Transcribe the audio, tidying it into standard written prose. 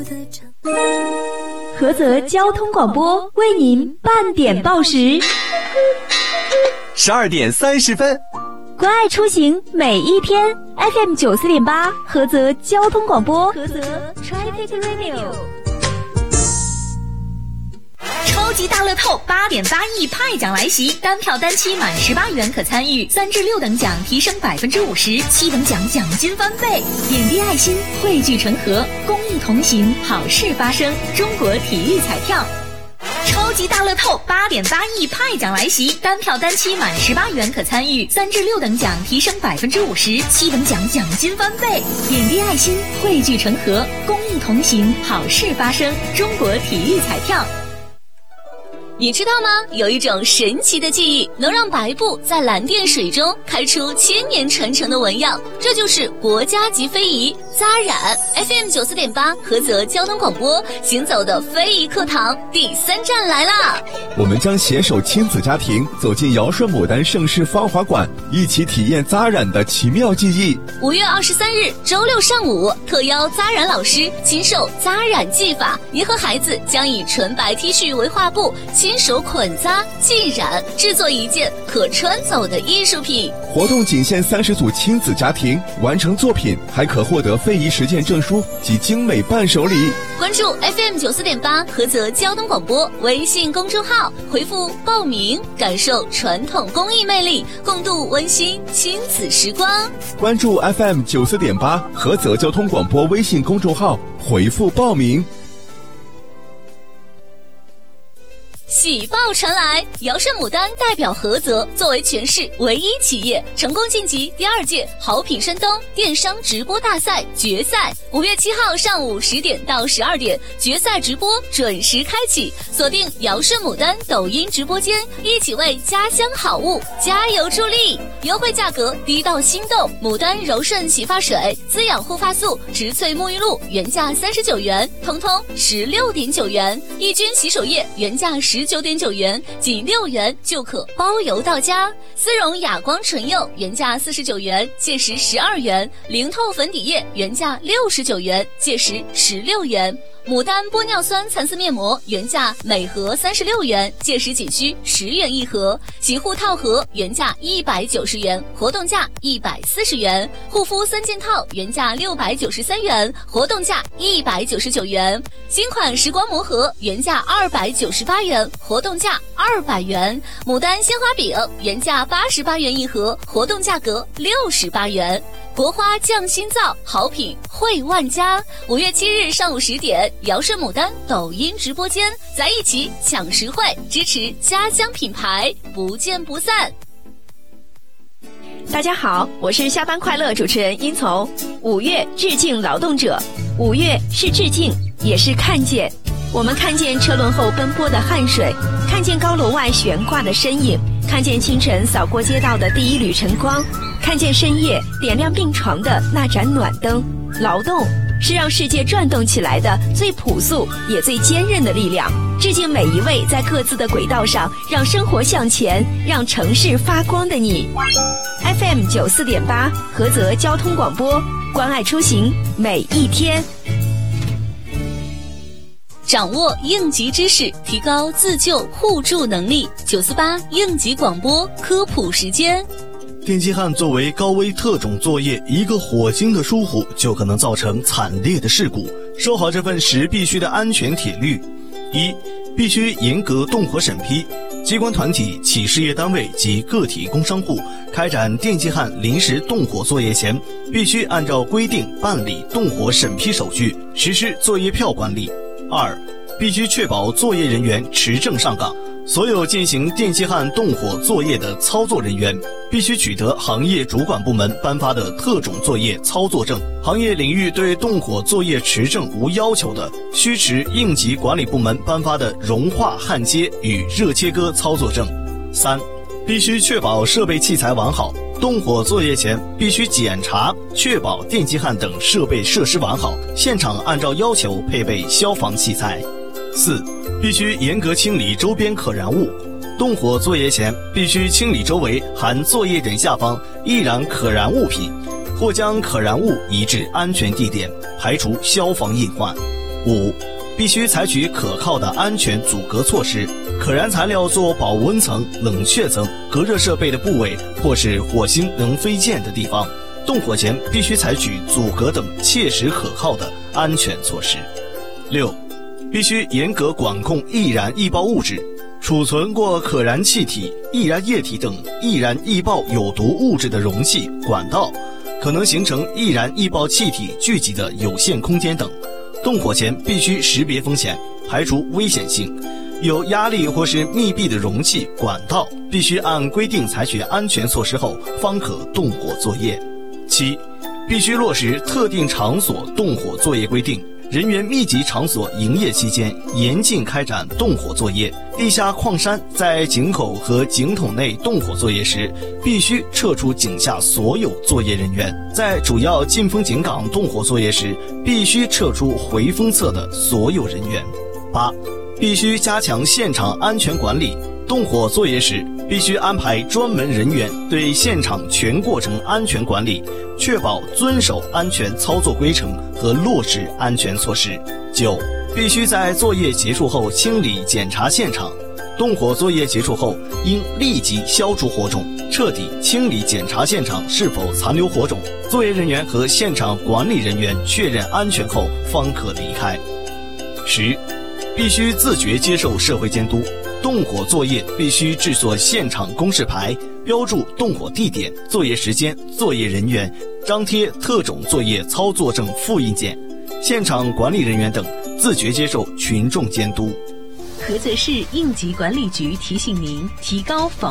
菏泽交通广播为您半点报时 ，12点30分。 关爱出行每一天 ，FM 94.8，菏泽交通广播，菏泽 Traffic Radio。 超级大乐透8.8亿派奖来袭，单票单期满18元可参与，3至6等奖提升50%，7等奖奖金翻倍。点滴爱心，汇聚成河，公益同行，好事发生。中国体育彩票。超级大乐透8.8亿派奖来袭，单票单期满18元可参与，3至6等奖提升50%，7等奖奖金翻倍。点滴爱心，汇聚成河，公益同行，好事发生。中国体育彩票。你知道吗？有一种神奇的技艺，能让白布在蓝靛水中开出1000年传承的纹样，这就是国家级非遗扎染。FM 94.8菏泽交通广播行走的非遗课堂第3站来啦！ 我们将携手亲子家庭走进尧舜牡丹盛世芳华馆，一起体验扎染的奇妙技艺。 5月23日周六上午，特邀扎染老师亲授扎染技法，您和孩子将以纯白 T 恤为画布，亲手捆扎浸染，制作一件可穿走的艺术品。 活动仅限30组亲子家庭，完成作品还可获得非遗实践证书及精美伴手礼。 关注 FM 94.8菏泽交通广播微信公众号，回复报名，感受传统工艺魅力，共度温馨亲子时光。 关注 FM 94.8菏泽交通广播微信公众号，回复报名。 喜报传来，尧舜牡丹代表菏泽作为全市唯一企业，成功晋级第2届好品山东电商直播大赛决赛。5月7号上午10点到12点，决赛直播准时开启，锁定尧舜牡丹抖音直播间，一起为家乡好物加油助力。优惠价格低到心动，牡丹柔顺洗发水、滋养护发素、植萃沐浴露原价39元，通通16.9元；抑菌洗手液原价19.9元，仅6元就可包邮到家。丝绒哑光唇釉原价49元，届时12元；零透粉底液原价69元，届时16元。牡丹玻尿酸蚕丝面膜原价每盒36元，届时仅需10元一盒；洗护套盒原价190元，活动价140元；护肤3件套原价693元，活动价199元；新款时光魔盒原价298元，活动价200元；牡丹鲜花饼原价88元一盒，活动价格68元。国花匠心造，好品惠万家。5月7日上午10点，尧舜牡丹抖音直播间，咱一起抢实惠，支持家乡品牌，不见不散。 大家好，我是下班快乐主持人殷从。5月致敬劳动者，5月是致敬，也是看见。我们看见车轮后奔波的汗水，看见高楼外悬挂的身影，看见清晨扫过街道的第一缕晨光，看见深夜点亮病床的那盏暖灯。劳动是让世界转动起来的最朴素也最坚韧的力量。致敬每一位在各自的轨道上让生活向前，让城市发光的你。FM 94.8菏泽交通广播，关爱出行每一天。 掌握应急知识，提高自救互助能力。948应急广播科普时间。 电击焊作为高危特种作业，一个火星的疏忽就可能造成惨烈的事故。守好这份时必须的安全铁律：一、必须严格动火审批。机关团体、企事业单位及个体工商户开展电击焊临时动火作业前，必须按照规定办理动火审批手续，实施作业票管理。2、必须确保作业人员持证上岗。所有进行电击焊动火作业的操作人员必须取得行业主管部门颁发的特种作业操作证。行业领域对动火作业持证无要求的，需持应急管理部门颁发的融化焊接与热切割操作证。3、必须确保设备器材完好。动火作业前必须检查确保电击焊等设备设施完好，现场按照要求配备消防器材。4、必须严格清理周边可燃物。动火作业前必须清理周围含作业点下方易燃可燃物品，或将可燃物移至安全地点，排除消防隐患。 5. 必须采取可靠的安全阻隔措施，可燃材料做保温层、冷却层、隔热设备的部位或是火星能飞溅的地方，动火前必须采取阻隔等切实可靠的安全措施。6. 必须严格管控易燃易爆物质，储存过可燃气体、易燃液体等易燃易爆有毒物质的容器、管道，可能形成易燃易爆气体聚集的有限空间等。动火前必须识别风险，排除危险性。有压力或是密闭的容器、管道，必须按规定采取安全措施后方可动火作业。7. 必须落实特定场所动火作业规定，人员密集场所营业期间严禁开展动火作业。地下矿山在井口和井筒内动火作业时，必须撤出井下所有作业人员。在主要进风井港动火作业时，必须撤出回风侧的所有人员。8. 必须加强现场安全管理，动火作业时必须安排专门人员对现场全过程安全管理，确保遵守安全操作规程和落实安全措施。9. 必须在作业结束后清理检查现场，动火作业结束后应立即消除火种，彻底清理检查现场是否残留火种，作业人员和现场管理人员确认安全后方可离开。10. 必须自觉接受社会监督，动火作业必须制作现场公示牌，标注动火地点、作业时间、作业人员，张贴特种作业操作证复印件。现场管理人员等自觉接受群众监督。 菏泽市应急管理局提醒您，提高防